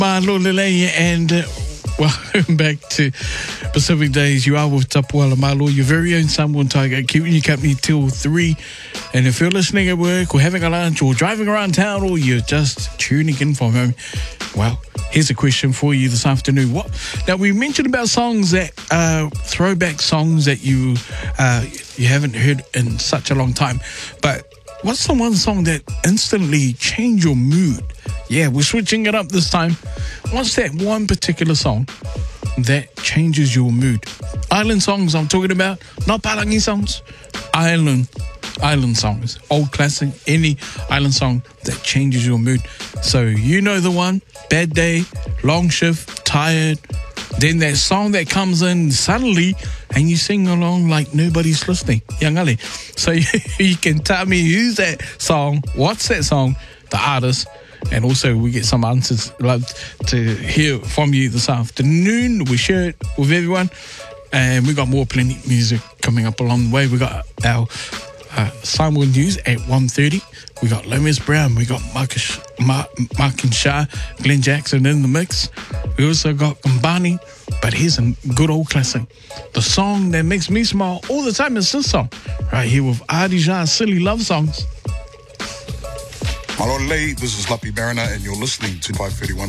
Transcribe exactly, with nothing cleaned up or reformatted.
Malolele, and uh, welcome back to Pacific Days. You are with Tapuala Malo, your very own Samoan Tiger, keeping you company till three. And if you're listening at work or having a lunch or driving around town or you're just tuning in from home, well, here's a question for you this afternoon. What now? We mentioned about songs that uh, throwback songs that you uh, you haven't heard in such a long time, but what's the one song that instantly changed your mood? Yeah, we're switching it up this time. What's that one particular song that changes your mood? Island songs I'm talking about, not Palangi songs. Island, island songs, old classic, any island song that changes your mood. So you know the one, bad day, long shift, tired. Then that song that comes in suddenly and you sing along like nobody's listening. Young Ali. So you, you can tell me who's that song, what's that song, the artist, and also we get some answers. Love to hear from you this afternoon. We share it with everyone. And we got more plenty of music coming up along the way. We got our uh, Samoan News at one thirty. We got Lomas Brown. We got Marcus, Mark, Mark and Shah, Glenn Jackson in the mix. We also got Kumbani. But here's a good old classic. The song that makes me smile all the time is this song. Right here with Adijan, Silly Love Songs. Malolei, this is Lappy Mariner, and you're listening to five thirty-one